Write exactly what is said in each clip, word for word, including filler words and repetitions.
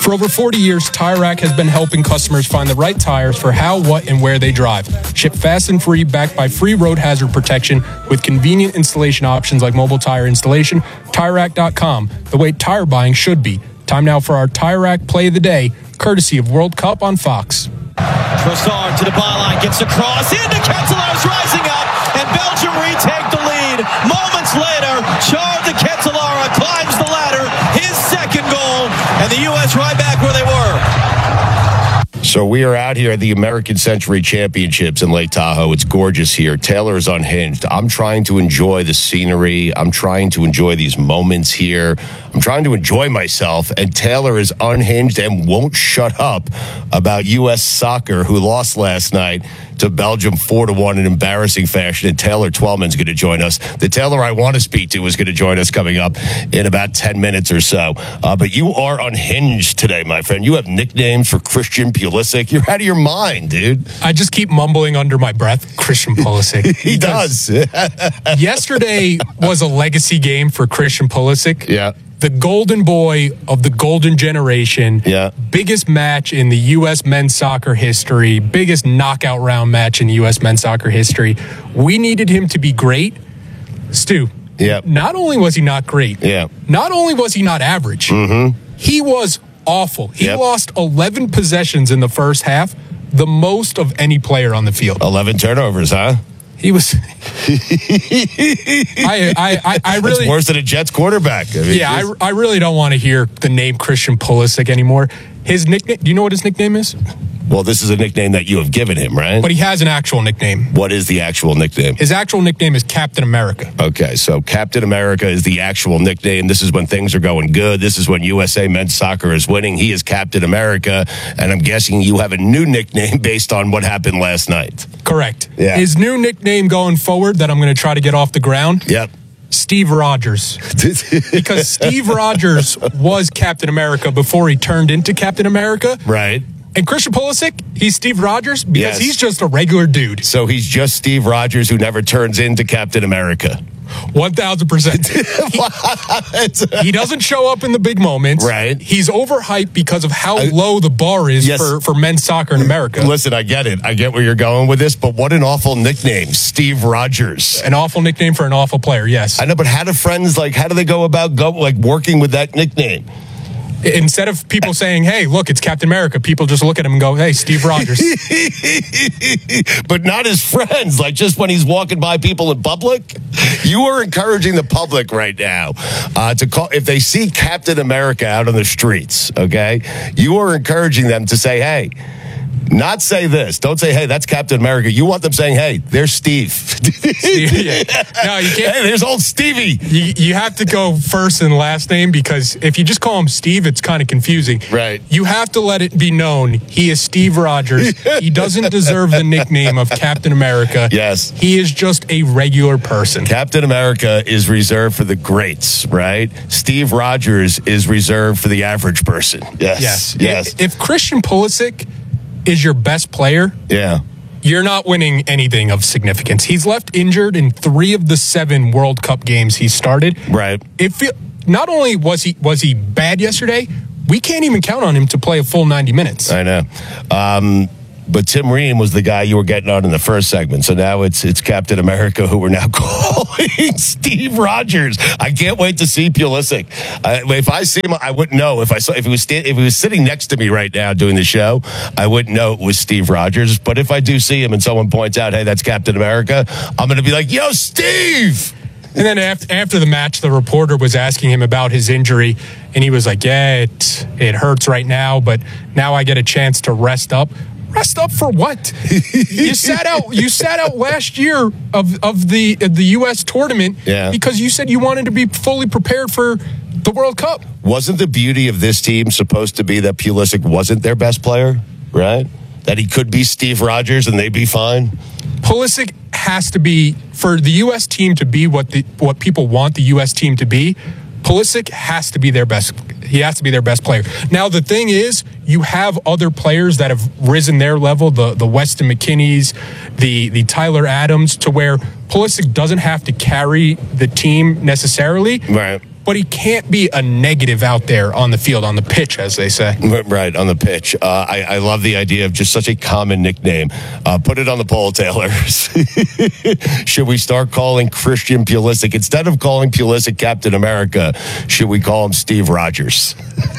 For over forty years, Tire Rack has been helping customers find the right tires for how, what, and where they drive. Ship fast and free, backed by free road hazard protection with convenient installation options like mobile tire installation. Tire Rack dot com, the way tire buying should be. Time now for our Tire Rack Play of the Day, courtesy of World Cup on Fox. Trossard to the byline, gets across, into Ketelaer's rising up, and Belgium retake the lead. Moments later, Charles de Ketelaere climbs the ladder, his second goal, and the U S right back where they were. So we are out here at the American Century Championships in Lake Tahoe. It's gorgeous here. Taylor is unhinged. I'm trying to enjoy the scenery. I'm trying to enjoy these moments here. I'm trying to enjoy myself, and Taylor is unhinged and won't shut up about U S soccer, who lost last night to Belgium four to one in embarrassing fashion. And Taylor Twellman's going to join us. The Taylor I want to speak to is going to join us coming up in about ten minutes or so. Uh, but you are unhinged today, my friend. You have nicknames for Christian Pulisic. You're out of your mind, dude. I just keep mumbling under my breath, Christian Pulisic. He does. Yesterday was a legacy game for Christian Pulisic. Yeah. The golden boy of the golden generation. Yeah. Biggest match in the U S men's soccer history. Biggest knockout round match in the U S men's soccer history. We needed him to be great. Stu. Yeah. Not only was he not great. Yeah. Not only was he not average. Mm-hmm. He was awful. He Yep. lost eleven possessions in the first half. The most of any player on the field. eleven turnovers, huh? He was. I, I, I, I really. It's worse than a Jets quarterback. I mean, yeah, I, I really don't want to hear the name Christian Pulisic anymore. His nickname. Do you know what his nickname is? Well, this is a nickname that you have given him, right? But he has an actual nickname. What is the actual nickname? His actual nickname is Captain America. Okay, so Captain America is the actual nickname. This is when things are going good. This is when U S A men's soccer is winning. He is Captain America, and I'm guessing you have a new nickname based on what happened last night. Correct. Yeah. His new nickname going forward that I'm going to try to get off the ground. Yep. Steve Rogers. Because Steve Rogers was Captain America before he turned into Captain America. Right. And Christian Pulisic, he's Steve Rogers because Yes. he's just a regular dude. So he's just Steve Rogers who never turns into Captain America. one thousand percent. He, he doesn't show up in the big moments. Right. He's overhyped because of how low the bar is Yes. for, for men's soccer in America. Listen, I get it. I get where you're going with this, but what an awful nickname, Steve Rogers. An awful nickname for an awful player, yes. I know, but how do friends, like, how do they go about go, like working with that nickname? Instead of people saying, hey, look, it's Captain America, people just look at him and go, hey, Steve Rogers. But not his friends, like just when he's walking by people in public. You are encouraging the public right now uh, to call, if they see Captain America out on the streets, okay, you are encouraging them to say, hey, not say this. Don't say, hey, that's Captain America. You want them saying, hey, there's Steve. Steve yeah. No, you can't. Hey, there's old Stevie. You, you have to go first and last name because if you just call him Steve, it's kind of confusing. Right. You have to let it be known he is Steve Rogers. He doesn't deserve the nickname of Captain America. Yes. He is just a regular person. Captain America is reserved for the greats, right? Steve Rogers is reserved for the average person. Yes. Yes. Yes. If, if Christian Pulisic is your best player, yeah. you're not winning anything of significance. He's left injured in three of the seven World Cup games he started. Right. It feel, not only was he was he bad yesterday, we can't even count on him to play a full ninety minutes. I know. Um, but Tim Ream was the guy you were getting on in the first segment. So now it's it's Captain America who we're now calling Steve Rogers. I can't wait to see Pulisic. Uh, if I see him, I wouldn't know. If I saw if he was sta- if he was sitting next to me right now doing the show, I wouldn't know it was Steve Rogers. But if I do see him and someone points out, hey, that's Captain America, I'm going to be like, yo, Steve! And then after, after the match, the reporter was asking him about his injury, and he was like, yeah, it, it hurts right now, but now I get a chance to rest up. Rest up for what? you sat out. You sat out last year of of the of the U S tournament yeah. because you said you wanted to be fully prepared for the World Cup. Wasn't the beauty of this team supposed to be that Pulisic wasn't their best player, right? That he could be Steve Rogers and they'd be fine? Pulisic has to be, for the U S team to be what the what people want the U S team to be, Pulisic has to be their best. He has to be their best player. Now, the thing is, you have other players that have risen their level, the, the Weston McKennies, the, the Tyler Adams, to where Pulisic doesn't have to carry the team necessarily. Right. but he can't be a negative out there on the field, on the pitch, as they say. Right, on the pitch. Uh, I, I love the idea of just such a common nickname. Uh, put it on the poll, Taylor. Should we start calling Christian Pulisic, instead of calling Pulisic Captain America, should we call him Steve Rogers?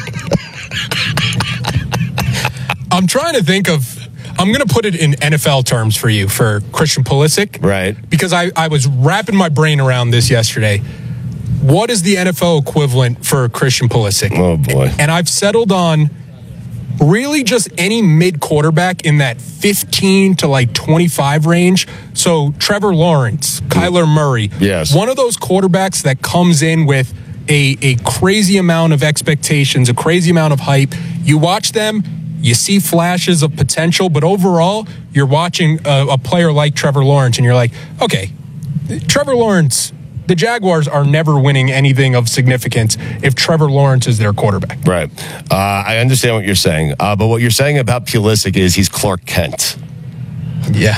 I'm trying to think of, I'm going to put it in N F L terms for you, for Christian Pulisic. Right. Because I, I was wrapping my brain around this yesterday. What is the N F L equivalent for Christian Pulisic? Oh, boy. And I've settled on really just any mid quarterback in that fifteen to like twenty-five range. So Trevor Lawrence, Kyler Murray. Yes. One of those quarterbacks that comes in with a, a crazy amount of expectations, a crazy amount of hype. You watch them, you see flashes of potential, but overall, you're watching a, a player like Trevor Lawrence, and you're like, okay, Trevor Lawrence, the Jaguars are never winning anything of significance if Trevor Lawrence is their quarterback. Right. Uh, I understand what you're saying, uh, but what you're saying about Pulisic is he's Clark Kent. Yeah.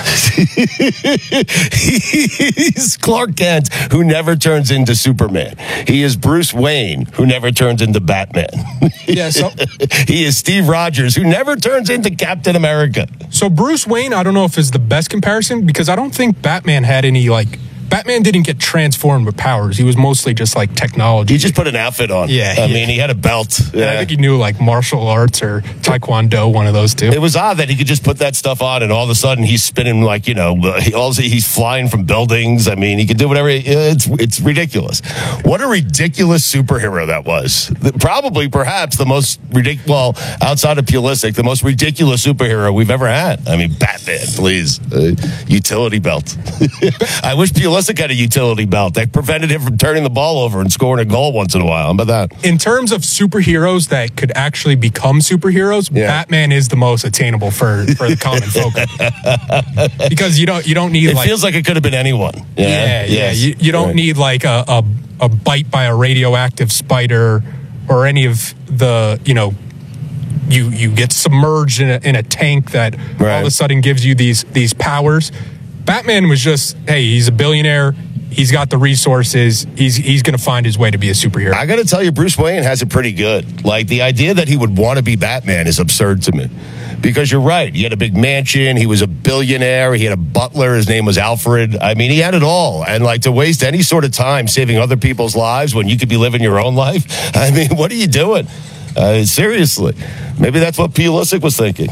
He's Clark Kent, who never turns into Superman. He is Bruce Wayne, who never turns into Batman. Yeah, so, he is Steve Rogers, who never turns into Captain America. So Bruce Wayne, I don't know if is the best comparison, because I don't think Batman had any, like, Batman didn't get transformed with powers. He was mostly just like technology. He just put an outfit on. Yeah. I yeah. mean, he had a belt. Yeah. I think he knew like martial arts or taekwondo, one of those two. It was odd that he could just put that stuff on and all of a sudden he's spinning like, you know, he also, he's flying from buildings. I mean, he could do whatever. It's, it's ridiculous. What a ridiculous superhero that was. Probably, perhaps, the most ridiculous, well, outside of Pulisic, the most ridiculous superhero we've ever had. I mean, Batman, please. Uh, utility belt. I wish Pulisic had a utility belt that prevented him from turning the ball over and scoring a goal once in a while. How about that? In terms of superheroes that could actually become superheroes, yeah. Batman is the most attainable for, for the common folk. Because you don't you don't need it like... It feels like it could have been anyone. Yeah, yeah. Yes. You, you don't right. need like a, a, a bite by a radioactive spider or any of the, you know, you you get submerged in a, in a tank that right. all of a sudden gives you these these powers. Batman was just, hey, he's a billionaire. He's got the resources. He's he's going to find his way to be a superhero. I got to tell you, Bruce Wayne has it pretty good. Like, the idea that he would want to be Batman is absurd to me. Because you're right. He had a big mansion. He was a billionaire. He had a butler. His name was Alfred. I mean, he had it all. And, like, to waste any sort of time saving other people's lives when you could be living your own life, I mean, what are you doing? Uh, seriously, maybe that's what Pulisic was thinking.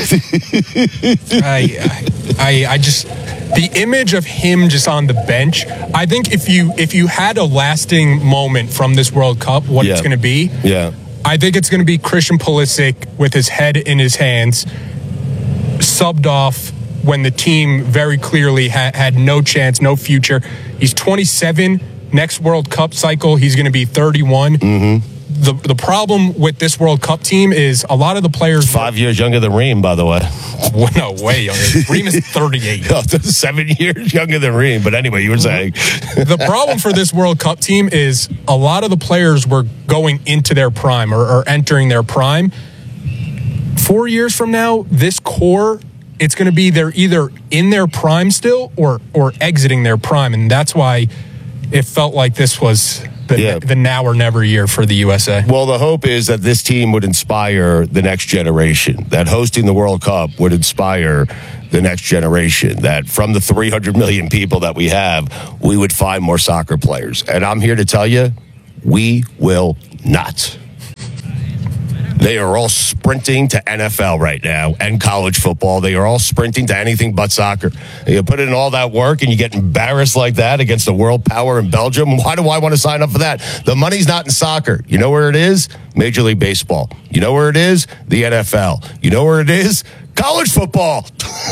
I, I, I just the image of him just on the bench. I think if you if you had a lasting moment from this World Cup, what yeah. it's going to be. Yeah, I think it's going to be Christian Pulisic with his head in his hands, subbed off when the team very clearly ha- had no chance, no future. He's twenty-seven. Next World Cup cycle, he's going to be thirty-one. Mm-hmm. The the problem with this World Cup team is a lot of the players... Five years younger than Reem, by the way. Well, no, way younger. Reem is thirty-eight. No, seven years younger than Reem. But anyway, you were saying. The problem for this World Cup team is a lot of the players were going into their prime or, or entering their prime. Four years from now, this core, it's going to be they're either in their prime still or or exiting their prime. And that's why it felt like this was... The, yeah. the now or never year for the U S A. Well, the hope is that this team would inspire the next generation, that hosting the World Cup would inspire the next generation, that from the three hundred million people that we have, we would find more soccer players. And I'm here to tell you, we will not. They are all sprinting to N F L right now and college football. They are all sprinting to anything but soccer. You put in all that work and you get embarrassed like that against the world power in Belgium. Why do I want to sign up for that? The money's not in soccer. You know where it is? Major League Baseball. You know where it is? The N F L. You know where it is? College football.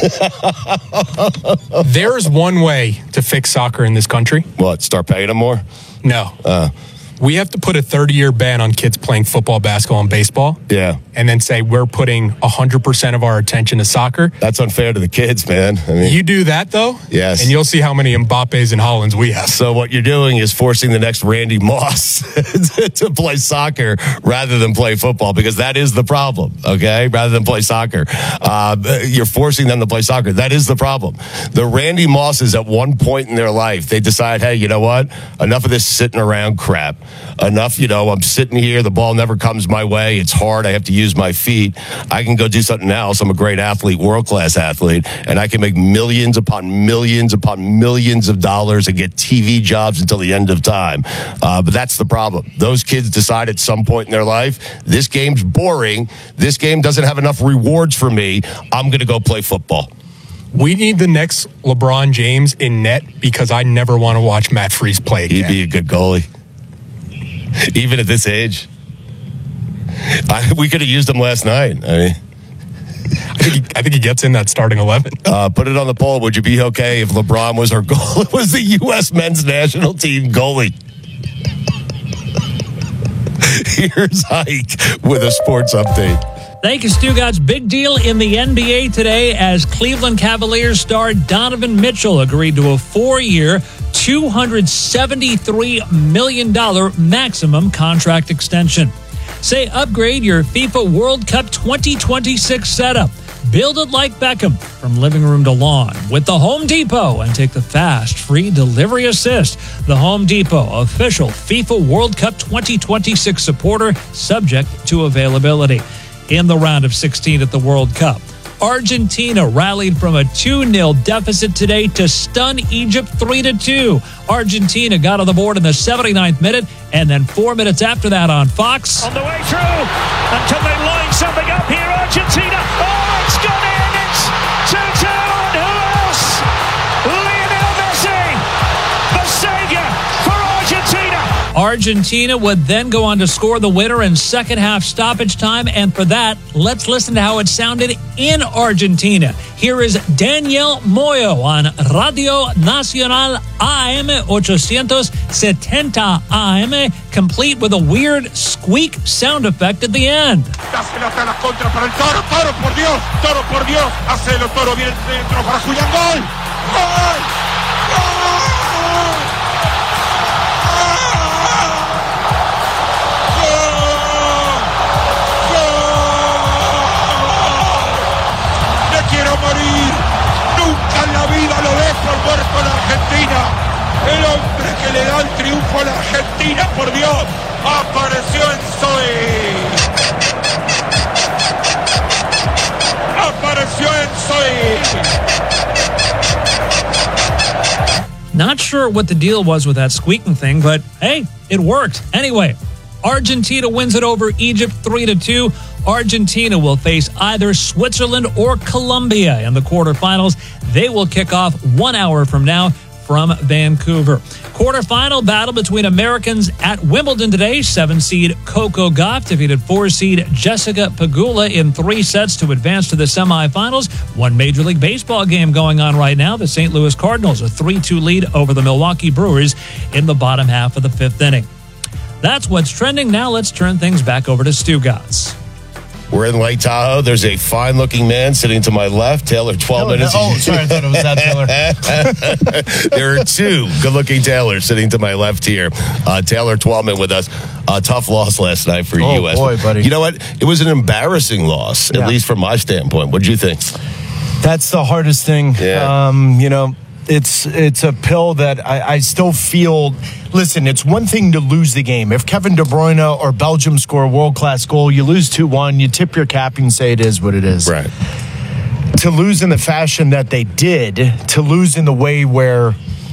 There's one way to fix soccer in this country. What? Start paying them more? No. Uh We have to put a thirty-year ban on kids playing football, basketball, and baseball. Yeah. And then say we're putting one hundred percent of our attention to soccer. That's unfair to the kids, man. I mean, you do that, though? Yes. And you'll see how many Mbappes and Hollands we have. So what you're doing is forcing the next Randy Moss to play soccer rather than play football, because that is the problem, okay? Rather than play soccer. Uh, you're forcing them to play soccer. That is the problem. The Randy Mosses, at one point in their life, they decide, hey, you know what? Enough of this sitting around crap. Enough, you know, I'm sitting here, the ball never comes my way. It's hard. I have to use my feet. I can go do something else. I'm a great athlete, world-class athlete, and I can make millions upon millions upon millions of dollars and get T V jobs until the end of time. Uh, but that's the problem. Those kids decide at some point in their life, this game's boring. This game doesn't have enough rewards for me. I'm going to go play football. We need the next LeBron James in net because I never want to watch Matt Freese play again. He'd be a good goalie. Even at this age. I, we could have used him last night. I mean, I think, he, I think he gets in that starting eleven. Uh, put it on the poll. Would you be okay if LeBron was our goal? Was the U S men's national team goalie? Here's Ike with a sports update. Thank you, Stugotz. Big deal in the N B A today as Cleveland Cavaliers star Donovan Mitchell agreed to a four-year, two hundred seventy-three million dollars maximum contract extension. Say upgrade your FIFA World Cup twenty twenty-six setup. Build it like Beckham from living room to lawn with the Home Depot and take the fast, free delivery assist. The Home Depot, official FIFA World Cup twenty twenty-six supporter, subject to availability. In the round of sixteen at the World Cup, Argentina rallied from a two nil deficit today to stun Egypt three to two. Argentina got on the board in the seventy-ninth minute, and then four minutes after that on Fox. On the way through until they line something up here. Argentina. Oh, it's gone in. It's two two. And who else? Lionel Messi, the savior for Argentina. Argentina would then go on to score the winner in second half stoppage time. And for that, let's listen to how it sounded in Argentina. Here is Daniel Moyo on Radio Nacional A M eight seventy A M, complete with a weird squeak sound effect at the end. Dásela la contra para el Toro. Toro, por Dios. Toro, por Dios. Hacelo, Toro. Viene dentro para Julián. Gol. Gol. Gol. Morir, nunca en la vida lo dejo al muerto a la Argentina, el hombre que le da el triunfo a la Argentina, por Dios, apareció en Zoe, apareció en Zoe. Not sure what the deal was with that squeaking thing, but hey, it worked. Anyway, Argentina wins it over Egypt three to two. Argentina will face either Switzerland or Colombia in the quarterfinals. They will kick off one hour from now from Vancouver. Quarterfinal battle between Americans at Wimbledon today. Seven seed Coco Gauff defeated four seed Jessica Pegula in three sets to advance to the semifinals. One Major League Baseball game going on right now. The Saint Louis Cardinals a three two lead over the Milwaukee Brewers in the bottom half of the fifth inning. That's what's trending. Now let's turn things back over to Stugotz. We're in Lake Tahoe. There's a fine-looking man sitting to my left. Taylor, twelve minutes. Oh, sorry, I thought it was that Taylor. There are two good-looking Taylors sitting to my left here. Uh, Taylor Twellman with us. A tough loss last night for oh, U S. Oh, boy, buddy. You know what? It was an embarrassing loss, yeah. at least from my standpoint. What did you think? That's the hardest thing. Yeah. Um, you know, it's it's a pill that I, I still feel. Listen, it's one thing to lose the game. If Kevin De Bruyne or Belgium score a world-class goal, you lose two one, you tip your cap and say it is what it is. Right. To lose in the fashion that they did, to lose in the way where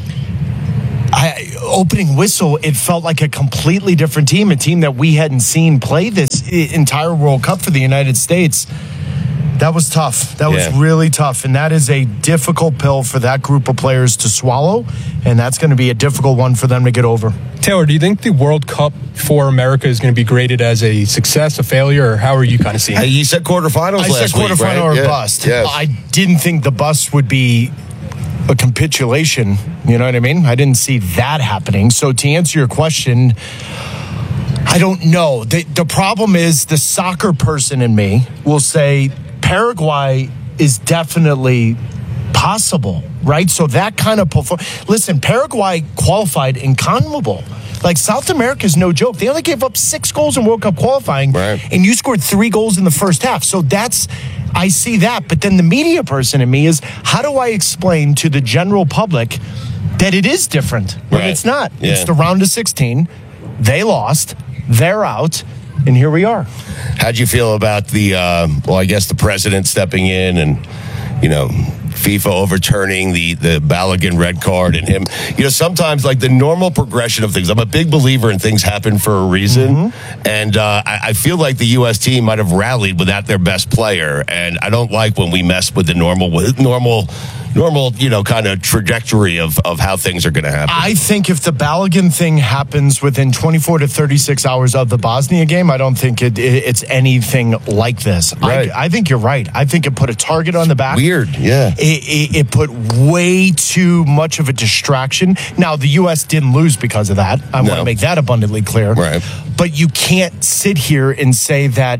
I, opening whistle, it felt like a completely different team, a team that we hadn't seen play this entire World Cup for the United States. That was tough. That was yeah. really tough. And that is a difficult pill for that group of players to swallow. And that's going to be a difficult one for them to get over. Taylor, do you think the World Cup for America is going to be graded as a success, a failure, or how are you kind of seeing it? You said quarterfinals I last said week, quarterfinal right? or yeah. bust. Yes. I didn't think the bust would be a capitulation. You know what I mean? I didn't see that happening. So to answer your question, I don't know. The, the problem is the soccer person in me will say Paraguay is definitely possible, right? So that kind of perform- listen, Paraguay qualified in CONMEBOL. Like, South America is no joke. They only gave up six goals in World Cup qualifying, right. and you scored three goals in the first half. So that's, I see that. But then the media person in me is, how do I explain to the general public that it is different when right. it's not? Yeah. It's the round of sixteen. They lost. They're out. And here we are. How'd you feel about the, uh, well, I guess the president stepping in and, you know, FIFA overturning the, the Balogun red card and him? You know, sometimes, like, the normal progression of things, I'm a big believer in things happen for a reason. Mm-hmm. And uh, I, I feel like the U S team might have rallied without their best player. And I don't like when we mess with the normal, normal, normal, you know, kind of trajectory of, of how things are going to happen. I think if the Balogun thing happens within twenty-four to thirty-six hours of the Bosnia game, I don't think it, it, it's anything like this. Right. I, I think you're right. I think it put a target on the back. Weird, yeah. It, it, it put way too much of a distraction. Now, the U S didn't lose because of that. I No. want to make that abundantly clear. Right. But you can't sit here and say that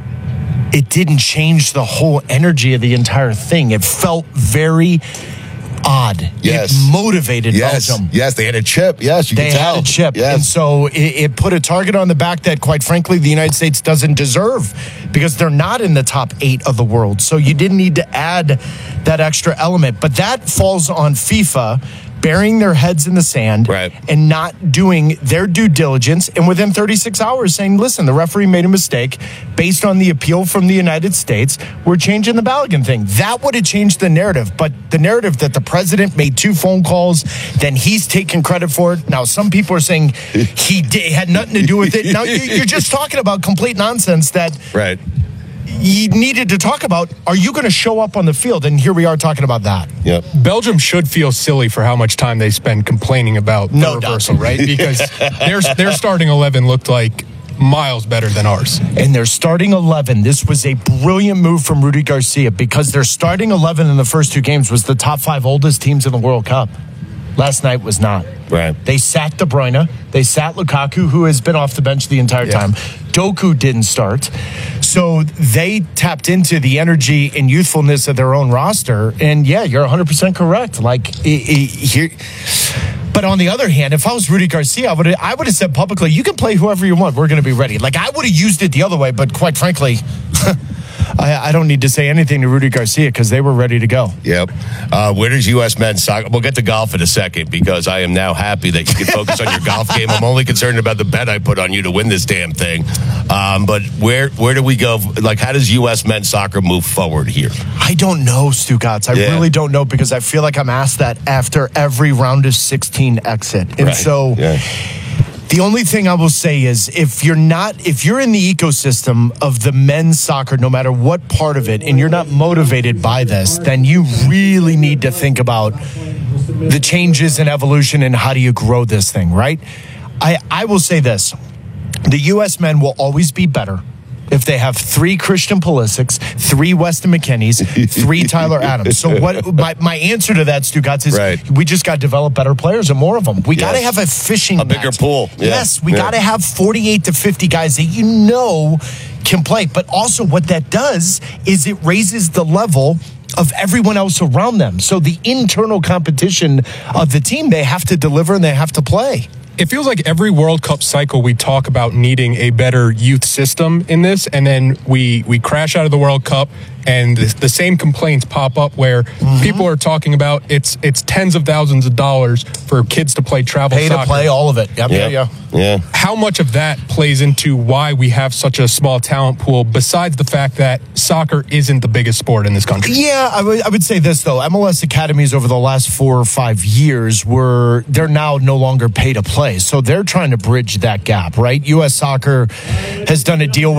it didn't change the whole energy of the entire thing. It felt very odd. Yes. It motivated Yes, Belgium. yes, they had a chip. Yes, you They can tell. had a chip. Yes. And so it, it put a target on the back that, quite frankly, the United States doesn't deserve because they're not in the top eight of the world. So you didn't need to add that extra element. But that falls on FIFA burying their heads in the sand Right. and not doing their due diligence. And within thirty-six hours saying, listen, the referee made a mistake based on the appeal from the United States. We're changing the Balogun thing. That would have changed the narrative. But the narrative that the president made two phone calls, then he's taking credit for it. Now, some people are saying he did, had nothing to do with it. Now, you, you're just talking about complete nonsense that Right. you needed to talk about. Are you going to show up on the field? And here we are talking about that. Yep. Belgium should feel silly for how much time they spend complaining about No the doubt. reversal, right? Because their their starting eleven looked like miles better than ours. And their starting eleven, this was a brilliant move from Rudy Garcia because their starting eleven in the first two games was the top five oldest teams in the World Cup. Last night was not. Right. They sat De Bruyne. They sat Lukaku, who has been off the bench the entire Yeah. time. Doku didn't start. So they tapped into the energy and youthfulness of their own roster. And yeah, you're one hundred percent correct. Like, it, it, here. But on the other hand, if I was Rudy Garcia, I would I would have said publicly, you can play whoever you want. We're going to be ready. Like, I would have used it the other way, but quite frankly, I, I don't need to say anything to Rudy Garcia because they were ready to go. Yep. Uh, where does U S men's soccer? We'll get to golf in a second because I am now happy that you can focus on your golf game. I'm only concerned about the bet I put on you to win this damn thing. Um, but where where do we go? Like, how does U S men's soccer move forward here? I don't know, Stu Gotts. I Yeah. really don't know because I feel like I'm asked that after every round of sixteen exit. And Right. so Yeah. the only thing I will say is if you're not, if you're in the ecosystem of the men's soccer, no matter what part of it, and you're not motivated by this, then you really need to think about the changes and evolution and how do you grow this thing, right? I, I will say this. The U S men will always be better if they have three Christian Pulisics, three Weston McKennies, three Tyler Adams. So what my, my answer to that, Stu Gotts, is Right. we just got to develop better players and more of them. We Yes. got to have a fishing A bigger net. pool. Yeah. Yes, we Yeah. got to have forty-eight to fifty guys that you know can play. But also what that does is it raises the level of everyone else around them. So the internal competition of the team, they have to deliver and they have to play. It feels like every World Cup cycle we talk about needing a better youth system in this, and then we we crash out of the World Cup, and the, the same complaints pop up where Mm-hmm. people are talking about it's it's tens of thousands of dollars for kids to play travel Pay soccer. to play, all of it. Yep, yeah, yeah. Yeah. How much of that plays into why we have such a small talent pool, besides the fact that soccer isn't the biggest sport in this country? Yeah, I would, I would say this, though. M L S academies over the last four or five years were, they're now no longer pay to play. So they're trying to bridge that gap, right? U S Soccer has done a deal with